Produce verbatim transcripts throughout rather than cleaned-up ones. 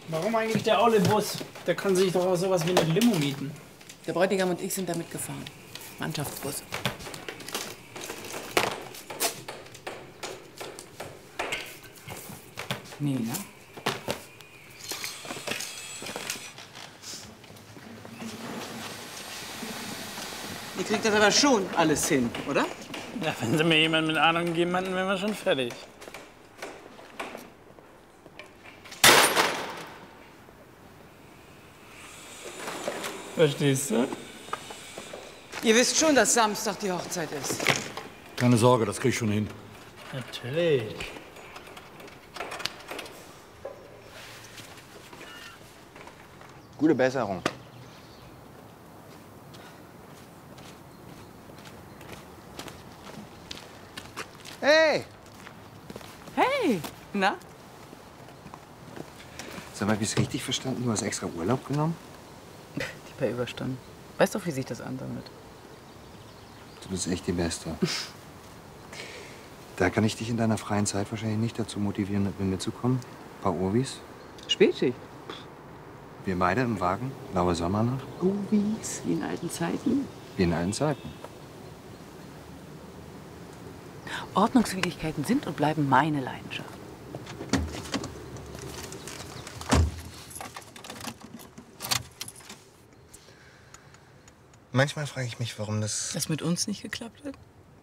Warum eigentlich der Aule-Bus? Der kann sich doch auch sowas wie eine Limo mieten. Der Bräutigam und ich sind damit gefahren. Mannschaftsbus. Nina? Ihr kriegt das aber schon alles hin, oder? Ja, wenn Sie mir jemanden mit Ahnung geben hätten, wären wir schon fertig. Verstehst du? Ihr wisst schon, dass Samstag die Hochzeit ist. Keine Sorge, das krieg ich schon hin. Natürlich. Gute Besserung. Hey! Hey! Na? Sag mal, hab ich's richtig verstanden? Du hast extra Urlaub genommen? Die paar überstanden. Weißt doch, wie sich das ansammelt. Du bist echt die Beste. Da kann ich dich in deiner freien Zeit wahrscheinlich nicht dazu motivieren, mit mir mitzukommen. Ein paar Urwis. Spätschicht. Wir beide im Wagen. Blaue Sommernacht. Urwis, wie in alten Zeiten. Wie in allen Zeiten. Ordnungswidrigkeiten sind und bleiben meine Leidenschaft. Manchmal frage ich mich, warum das... Das mit uns nicht geklappt hat?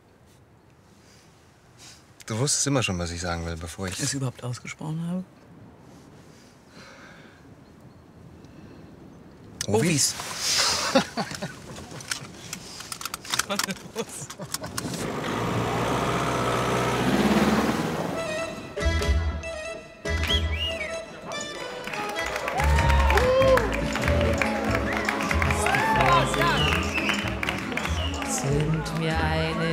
Du wusstest immer schon, was ich sagen will, bevor ich... Es überhaupt ausgesprochen habe? Ovis? Sind mir eine